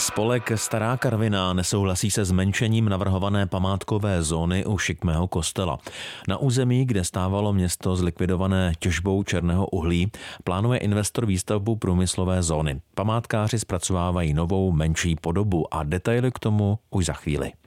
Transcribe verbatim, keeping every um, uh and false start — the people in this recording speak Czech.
Spolek Stará Karviná nesouhlasí se zmenšením navrhované památkové zóny u Šikmého kostela. Na území, kde stávalo město zlikvidované těžbou černého uhlí, plánuje investor výstavbu průmyslové zóny. Památkáři zpracovávají novou, menší podobu a detaily k tomu už za chvíli.